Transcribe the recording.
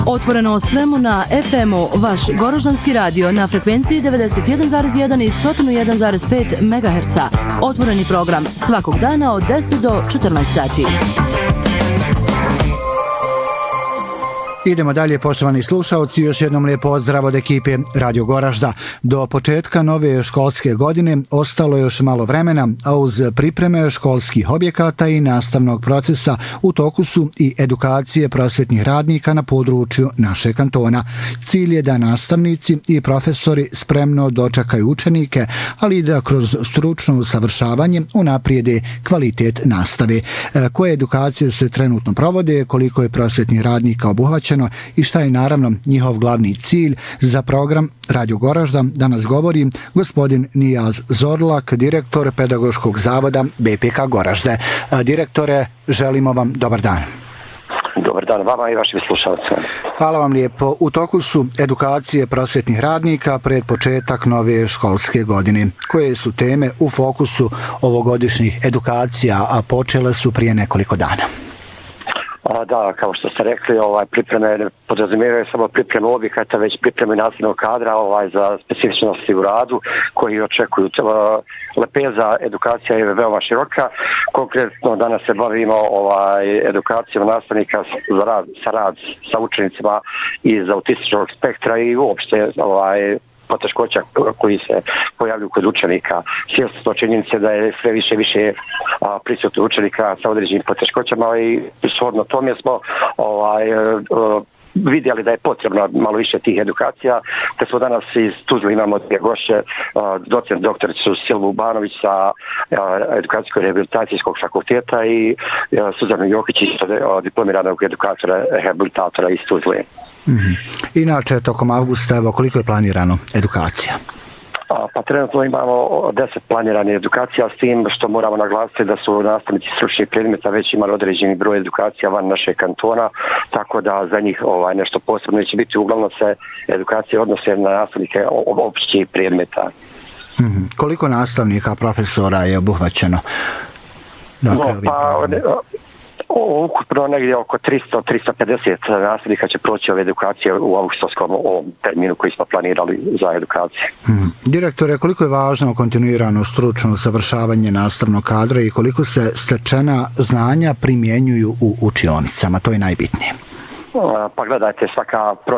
Otvoreno o svemu na FM-u, vaš Goroždanski radio na frekvenciji 91,1 i 101,5 MHz. Otvoreni program svakog dana od 10 do 14 sati. Idemo dalje, poštovani slušalci, još jednom lijep pozdrav od ekipe Radio Goražda. Do početka nove školske godine ostalo još malo vremena, a uz pripreme školskih objekata i nastavnog procesa u toku su i edukacije prosvjetnih radnika na području našeg kantona. Cilj je da nastavnici i profesori spremno dočekaju učenike, ali i da kroz stručno usavršavanje unaprijede kvalitet nastave. Koje edukacije se trenutno provode, koliko je prosvjetnih radnika obuhvaćeno i šta je naravno njihov glavni cilj, za program Radio Goražda danas govori gospodin Nijaz Zorlak, direktor Pedagoškog zavoda BPK Goražde. Direktore, želimo vam dobar dan. Dobar dan vama i vašim slušalcima. Hvala vam lijepo. U toku su edukacije prosvjetnih radnika pred početak nove školske godine. Koje su teme u fokusu ovogodišnjih edukacija, a počele su prije nekoliko dana? Da, kao što ste rekli, pripreme ne podrazumijevaju samo pripremu objekata, već pripremu nastavnog kadra za specifičnosti u radu koji očekuju. Lepeza edukacija je veoma široka. Konkretno danas se bavimo edukacijom nastavnika za rad sa učenicima iz autističnog spektra i uopšte poteškoća koji se pojavljuju kod učenika. Svjesno smo činjenice da je sve više prisutno učenika sa određenim poteškoćama i shodno tome smo vidjeli da je potrebno malo više tih edukacija, te smo danas iz Tuzle imamo dvije gošće, docent doktoricu Silvu Banović sa edukacijsko-rehabilitacijskog fakulteta i Suzanu Jokić, diplomiranog edukatora rehabilitatora iz Tuzle. Inače, tokom avgusta, evo, koliko je planirano edukacija? Pa trenutno imamo 10 planiranih edukacija, s tim što moramo naglasiti da su nastavnici stručnih predmeta već imali određeni broj edukacija van našeg kantona, tako da za njih nešto posebno neće biti. Uglavnom se edukacije odnose na nastavnike općih predmeta. Koliko nastavnika, profesora je obuhvaćeno? Ukupno negdje oko 300-350 nastavnika će proći ove edukacije u augustovskom terminu koji smo planirali za edukaciju. Direktore, koliko je važno kontinuirano stručno usavršavanje nastavnog kadra i koliko se stečena znanja primjenjuju u učionicama? To je najbitnije. Pa gledajte, svaka